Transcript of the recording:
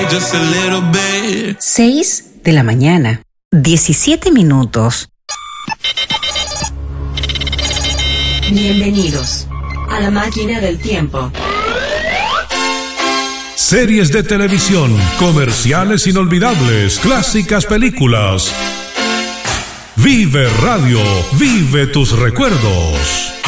just a little bit. 6 de la mañana, 17 minutos. Bienvenidos a la máquina del tiempo. Series de televisión, comerciales inolvidables, clásicas películas. Vive Radio, vive tus recuerdos.